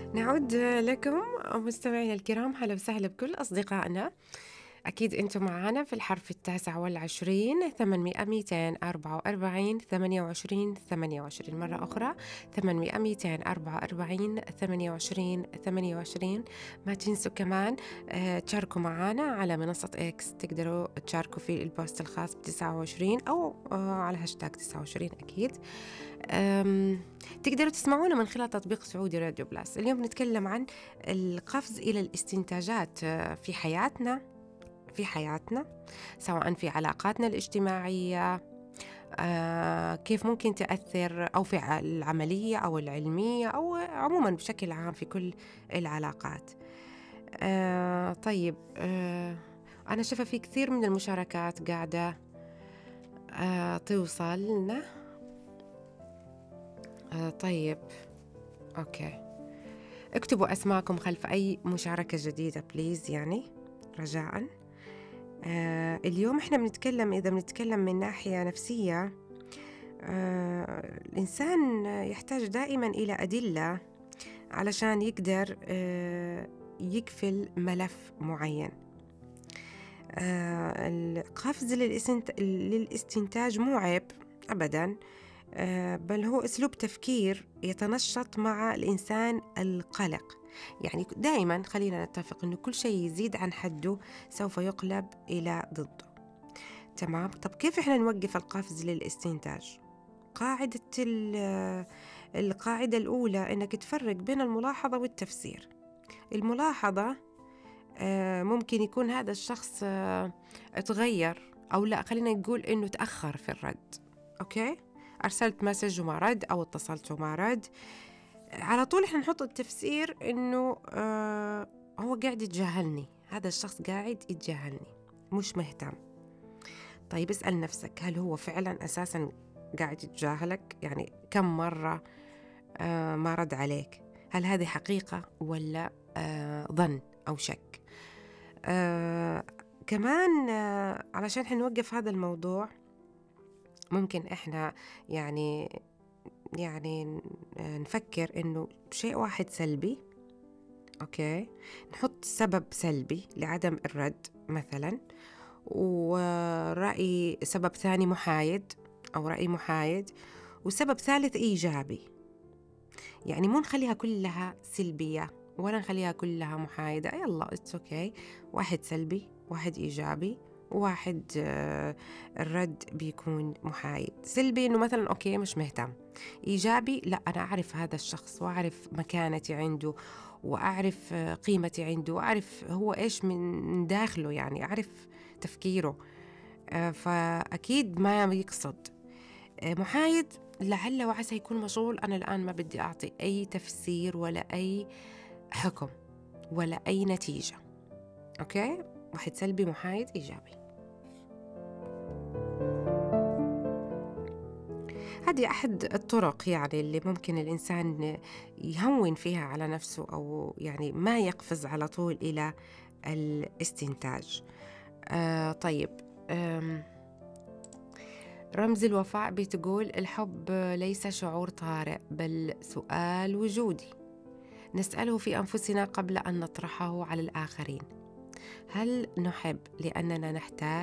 نعود لكم مستمعينا الكرام، هلا وسهلا بكل أصدقائنا. أكيد أنتم معنا في الحرف 29 800 244 28 28 مرة أخرى 800 244 28 28. ما تنسوا كمان تشاركوا معنا على منصة إكس، تقدروا تشاركوا في البوست الخاص ب 29 أو على هاشتاج 29 أكيد. تقدروا تسمعونا من خلال تطبيق سعودي راديو بلاس. اليوم نتكلم عن القفز إلى الاستنتاجات في حياتنا سواء في علاقاتنا الاجتماعية، كيف ممكن تأثر، أو في العملية أو العلمية أو عموما بشكل عام في كل العلاقات. طيب، أنا شايفة في كثير من المشاركات قاعدة توصل لنا. طيب أوكي، اكتبوا أسماءكم خلف أي مشاركة جديدة بليز، يعني رجاءً. اليوم إحنا إذا بنتكلم من ناحية نفسية، الإنسان يحتاج دائماً إلى أدلة علشان يقدر يقفل ملف معين. القفز للاستنتاج مو عيب أبداً، بل هو أسلوب تفكير يتنشط مع الإنسان القلق. يعني دائما خلينا نتفق أنه كل شيء يزيد عن حده سوف يقلب إلى ضده. تمام؟ طب كيف إحنا نوقف القفز للاستنتاج؟ القاعدة الأولى أنك تفرق بين الملاحظة والتفسير. الملاحظة ممكن يكون هذا الشخص اتغير، أو لا، خلينا نقول أنه تأخر في الرد. أوكي؟ أرسلت مسج وما رد، أو اتصلت وما رد. على طول إحنا نحط التفسير إنه هو قاعد يتجاهلني، هذا الشخص قاعد يتجاهلني، مش مهتم. طيب اسأل نفسك، هل هو فعلا أساسا قاعد يتجاهلك؟ يعني كم مرة ما رد عليك؟ هل هذه حقيقة ولا ظن أو شك؟ كمان علشان إحنا نوقف هذا الموضوع، ممكن إحنا يعني نفكر إنه شيء واحد سلبي، أوكي، نحط سبب سلبي لعدم الرد مثلا، سبب ثاني محايد أو رأي محايد، وسبب ثالث إيجابي. يعني مو نخليها كلها سلبية ولا نخليها كلها محايدة، يلا it's okay، واحد سلبي، واحد إيجابي، واحد الرد بيكون محايد. سلبي إنه مثلا أوكي مش مهتم، إيجابي لا، أنا أعرف هذا الشخص وأعرف مكانتي عنده وأعرف قيمتي عنده وأعرف هو إيش من داخله، يعني أعرف تفكيره، فأكيد ما يقصد. محايد لعل وعسى يكون مشغول، أنا الآن ما بدي أعطي أي تفسير ولا أي حكم ولا أي نتيجة. أوكي، واحد سلبي، محايد، إيجابي. هذه أحد الطرق يعني اللي ممكن الإنسان يهون فيها على نفسه، أو يعني ما يقفز على طول إلى الاستنتاج. طيب، رمز الوفاء بتقول: الحب ليس شعور طارئ بل سؤال وجودي نسأله في أنفسنا قبل أن نطرحه على الآخرين. هل نحب لأننا نحتاج